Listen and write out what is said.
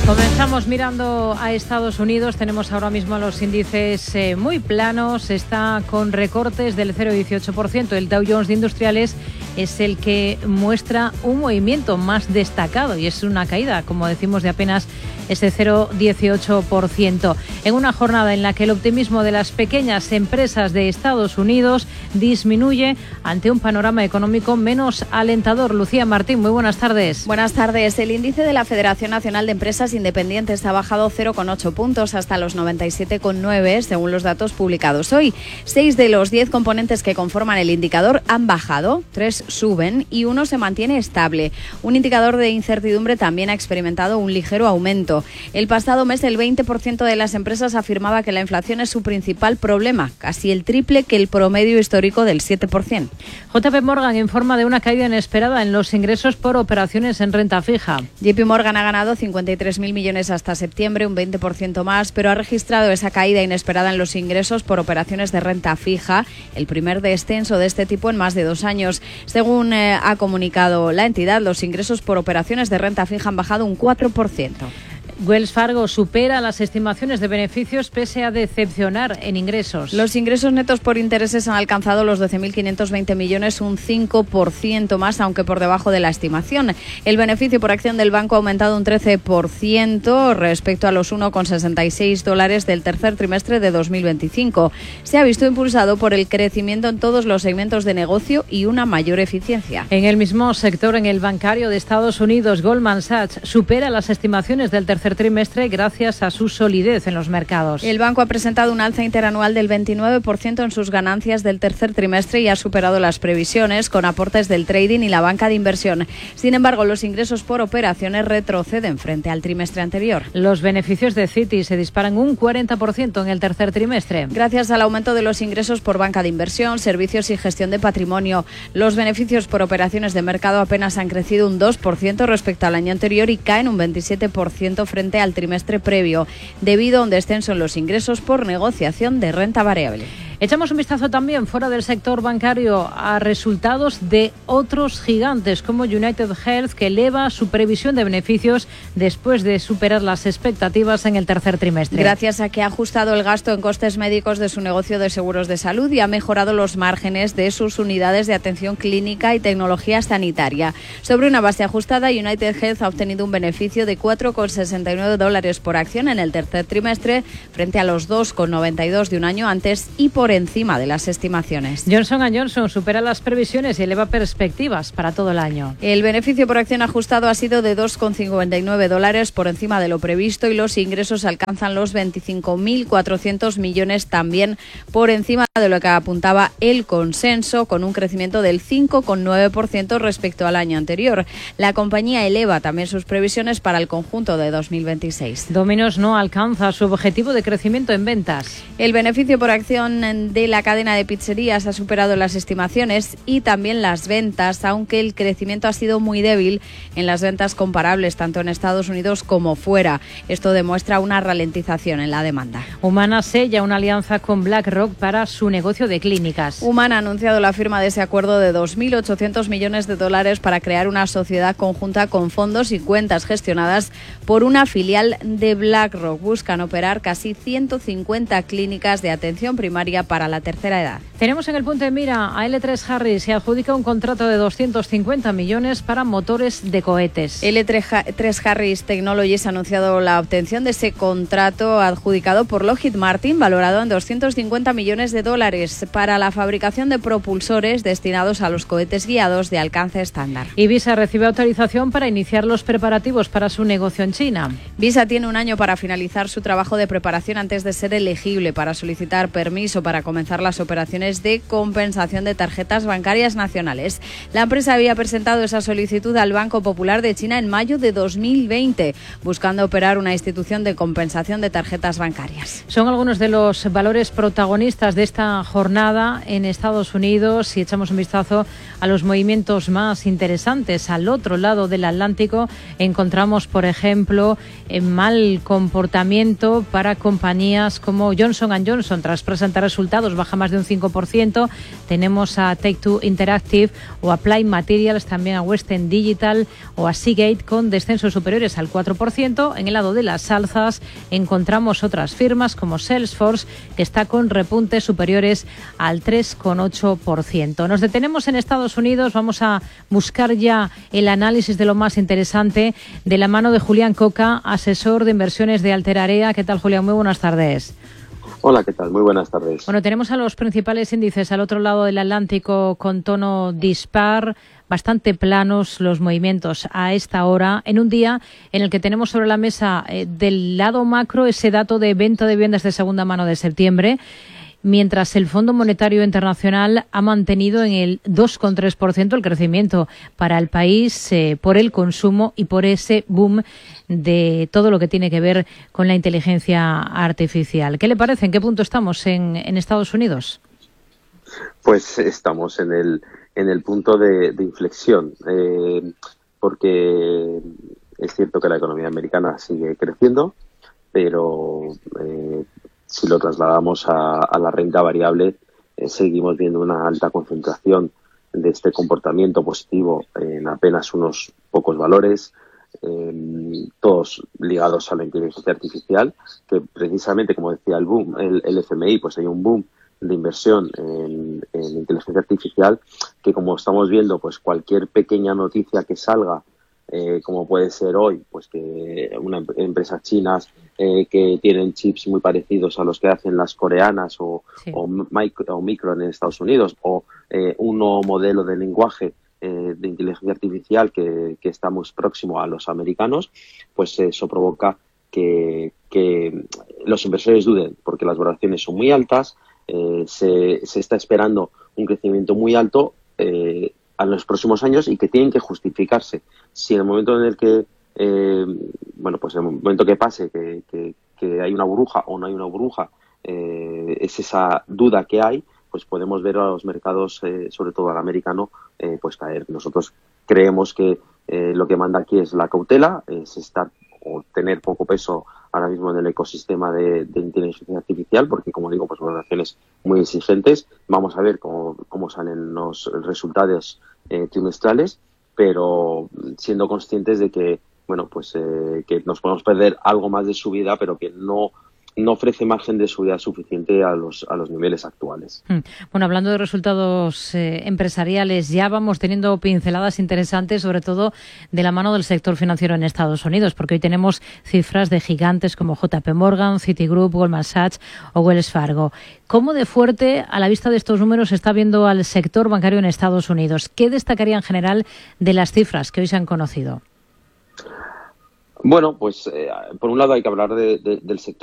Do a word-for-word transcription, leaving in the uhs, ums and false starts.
Comenzamos mirando a Estados Unidos. Tenemos ahora mismo los índices eh, muy planos. Está con recortes del cero coma dieciocho por ciento. El Dow Jones de Industriales es el que muestra un movimiento más destacado y es una caída, como decimos, de apenas ese cero coma dieciocho por ciento. En una jornada en la que el optimismo de las pequeñas empresas de Estados Unidos disminuye ante un panorama económico menos alentador. Lucía Martín, muy buenas tardes. Buenas tardes. El índice de la Federación Nacional de Empresas Independientes ha bajado cero coma ocho puntos hasta los noventa y siete coma nueve, según los datos publicados hoy. Seis de los diez componentes que conforman el indicador han bajado, tres suben y uno se mantiene estable. Un indicador de incertidumbre también ha experimentado un ligero aumento. El pasado mes el veinte por ciento de las empresas afirmaba que la inflación es su principal problema, casi el triple que el promedio histórico del siete por ciento. J P Morgan informa de una caída inesperada en los ingresos por operaciones en renta fija. J P Morgan ha ganado cincuenta y tres mil millones hasta septiembre, un veinte por ciento más, pero ha registrado esa caída inesperada en los ingresos por operaciones de renta fija, el primer descenso de este tipo en más de dos años. Según eh, ha comunicado la entidad, los ingresos por operaciones de renta fija han bajado un cuatro por ciento. Wells Fargo supera las estimaciones de beneficios pese a decepcionar en ingresos. Los ingresos netos por intereses han alcanzado los doce mil quinientos veinte millones, un cinco por ciento más, aunque por debajo de la estimación. El beneficio por acción del banco ha aumentado un trece por ciento respecto a los uno coma sesenta y seis dólares del tercer trimestre de dos mil veinticinco. Se ha visto impulsado por el crecimiento en todos los segmentos de negocio y una mayor eficiencia. En el mismo sector, en el bancario de Estados Unidos, Goldman Sachs supera las estimaciones del tercer trimestre gracias a su solidez en los mercados. El banco ha presentado un alza interanual del veintinueve por ciento en sus ganancias del tercer trimestre y ha superado las previsiones con aportes del trading y la banca de inversión. Sin embargo, los ingresos por operaciones retroceden frente al trimestre anterior. Los beneficios de Citi se disparan un cuarenta por ciento en el tercer trimestre. Gracias al aumento de los ingresos por banca de inversión, servicios y gestión de patrimonio, los beneficios por operaciones de mercado apenas han crecido un dos por ciento respecto al año anterior y caen un veintisiete por ciento frente al trimestre previo, debido a un descenso en los ingresos por negociación de renta variable. Echamos un vistazo también fuera del sector bancario a resultados de otros gigantes como United Health, que eleva su previsión de beneficios después de superar las expectativas en el tercer trimestre. Gracias a que ha ajustado el gasto en costes médicos de su negocio de seguros de salud y ha mejorado los márgenes de sus unidades de atención clínica y tecnología sanitaria. Sobre una base ajustada, United Health ha obtenido un beneficio de cuatro coma sesenta y nueve dólares por acción en el tercer trimestre frente a los dos coma noventa y dos de un año antes y por encima de las estimaciones. Johnson and Johnson supera las previsiones y eleva perspectivas para todo el año. El beneficio por acción ajustado ha sido de dos coma cincuenta y nueve dólares por encima de lo previsto y los ingresos alcanzan los veinticinco mil cuatrocientos millones, también por encima de lo que apuntaba el consenso, con un crecimiento del cinco coma nueve por ciento respecto al año anterior. La compañía eleva también sus previsiones para el conjunto de dos mil veintiséis. Domino's no alcanza su objetivo de crecimiento en ventas. El beneficio por acción de la cadena de pizzerías ha superado las estimaciones y también las ventas, aunque el crecimiento ha sido muy débil en las ventas comparables tanto en Estados Unidos como fuera. Esto demuestra una ralentización en la demanda. Humana sella una alianza con BlackRock para su negocio de clínicas. Humana ha anunciado la firma de ese acuerdo de dos mil ochocientos millones de dólares para crear una sociedad conjunta con fondos y cuentas gestionadas por una filial de BlackRock. Buscan operar casi ciento cincuenta clínicas de atención primaria para la tercera edad. Tenemos en el punto de mira a L tres Harris. Se adjudica un contrato de doscientos cincuenta millones para motores de cohetes. L tres Harris Technologies ha anunciado la obtención de ese contrato adjudicado por Lockheed Martin, valorado en doscientos cincuenta millones de dólares, para la fabricación de propulsores destinados a los cohetes guiados de alcance estándar. Y Visa recibe autorización para iniciar los preparativos para su negocio en China. Visa tiene un año para finalizar su trabajo de preparación antes de ser elegible para solicitar permiso para comenzar las operaciones de compensación de tarjetas bancarias nacionales. La empresa había presentado esa solicitud al Banco Popular de China en mayo de dos mil veinte, buscando operar una institución de compensación de tarjetas bancarias. Son algunos de los valores protagonistas de esta jornada en Estados Unidos. Si echamos un vistazo a los movimientos más interesantes al otro lado del Atlántico, encontramos, por ejemplo, en mal comportamiento para compañías como Johnson and Johnson tras presentar resultados resultados, baja más de un cinco por ciento. Tenemos a Take Two Interactive o a Applied Materials, también a Western Digital o a Seagate con descensos superiores al cuatro por ciento. En el lado de las alzas encontramos otras firmas como Salesforce, que está con repuntes superiores al tres coma ocho por ciento. Nos detenemos en Estados Unidos, vamos a buscar ya el análisis de lo más interesante de la mano de Julián Coca, asesor de inversiones de Alterarea. ¿Qué tal, Julián? Muy buenas tardes. Hola, ¿qué tal? Muy buenas tardes. Bueno, tenemos a los principales índices al otro lado del Atlántico con tono dispar, bastante planos los movimientos a esta hora, en un día en el que tenemos sobre la mesa eh, del lado macro ese dato de venta de viviendas de segunda mano de septiembre, mientras el Fondo Monetario Internacional ha mantenido en el dos coma tres por ciento el crecimiento para el país eh, por el consumo y por ese boom de todo lo que tiene que ver con la inteligencia artificial. ¿Qué le parece? ¿En qué punto estamos en, en Estados Unidos? Pues estamos en el en el punto de, de inflexión, eh, porque es cierto que la economía americana sigue creciendo, pero eh, si lo trasladamos a, a la renta variable, eh, seguimos viendo una alta concentración de este comportamiento positivo en apenas unos pocos valores, eh, todos ligados a la inteligencia artificial, que precisamente, como decía el boom, el, el F M I, pues hay un boom de inversión en, en inteligencia artificial, que como estamos viendo, pues cualquier pequeña noticia que salga, Eh, como puede ser hoy, pues que una empresas chinas eh, que tienen chips muy parecidos a los que hacen las coreanas o, sí. o, micro, o Micron en Estados Unidos, o eh, un nuevo modelo de lenguaje eh, de inteligencia artificial que, que está muy próximo a los americanos, pues eso provoca que, que los inversores duden, porque las valoraciones son muy altas, eh, se, se está esperando un crecimiento muy alto eh, a los próximos años y que tienen que justificarse. Si en el momento en el que, eh, bueno, pues en el momento que pase que, que, que hay una burbuja o no hay una burbuja, eh, es esa duda que hay, pues podemos ver a los mercados, eh, sobre todo al americano, eh, pues caer. Nosotros creemos que eh, lo que manda aquí es la cautela, es estar o tener poco peso ahora mismo en el ecosistema de, de inteligencia artificial, porque, como digo, pues valoraciones muy exigentes. Vamos a ver cómo, cómo salen los resultados eh, trimestrales, pero siendo conscientes de que, bueno, pues eh, que nos podemos perder algo más de subida, pero que no no ofrece margen de subida suficiente a los a los niveles actuales. Bueno, hablando de resultados eh, empresariales, ya vamos teniendo pinceladas interesantes, sobre todo de la mano del sector financiero en Estados Unidos, porque hoy tenemos cifras de gigantes como J P Morgan, Citigroup, Goldman Sachs o Wells Fargo. ¿Cómo de fuerte, a la vista de estos números, se está viendo al sector bancario en Estados Unidos? ¿Qué destacaría en general de las cifras que hoy se han conocido? Bueno, pues eh, por un lado hay que hablar de, de, del sector